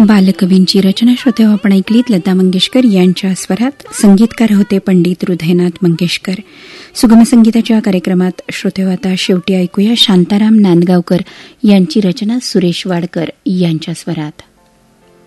बालकवींची रचना श्रोते आपण ऐकलीत. लता मंगेशकर यांच्या स्वरात. संगीतकार होते पंडित हृदयनाथ मंगेशकर. सुगम संगीताच्या कार्यक्रमात श्रोते आता शेवटी ऐकूया शांताराम नांदगावकर यांची रचना सुरेश वाडकर यांच्या स्वरात.